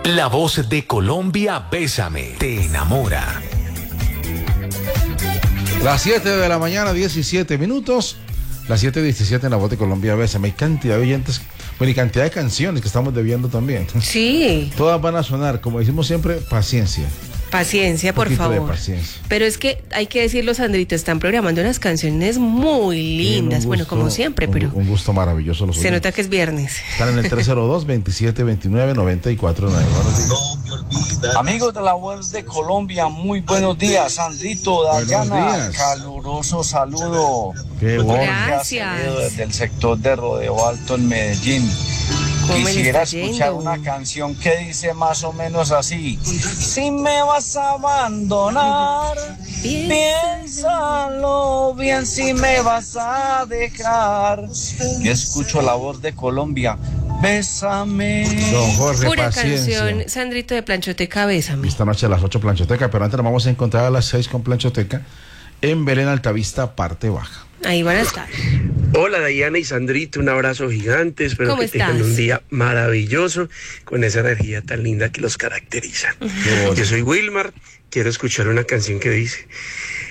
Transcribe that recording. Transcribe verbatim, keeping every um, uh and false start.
La voz de Colombia, Bésame, te enamora. Las siete de la mañana, diecisiete minutos. Las siete diecisiete en la voz de Colombia, Bésame. Hay cantidad de oyentes, bueno, y cantidad de canciones que estamos debiendo también. Sí. Todas van a sonar, como decimos siempre, paciencia. Paciencia, por favor. De paciencia. Pero es que hay que decirlo, Sandrito, están programando unas canciones muy lindas, gusto, bueno, como siempre, un, pero... Un gusto maravilloso. Los se oyentes. Nota que es viernes. Están en el tres cero dos, veintisiete veintinueve, noventa y cuatro nueve. Amigos de la voz de Colombia, muy buenos días. Sandrito, Dayana, caluroso saludo. Qué bueno. Gracias. Desde el sector de Rodeo Alto en Medellín. Quisiera escuchar una canción que dice más o menos así: si me vas a abandonar, piénsalo bien, si me vas a dejar. Yo escucho la voz de Colombia, bésame. Don Jorge, pura paciencia. Canción, Sandrito, de Planchoteca, Bésame. Esta noche a las ocho Planchoteca, pero antes nos vamos a encontrar a las seis con Planchoteca en Belén Altavista, parte baja. Ahí van a estar. Hola Dayana y Sandrito, un abrazo gigante, espero que estás? tengan un día maravilloso con esa energía tan linda que los caracteriza. Uh-huh. Yo soy Wilmar, quiero escuchar una canción que dice: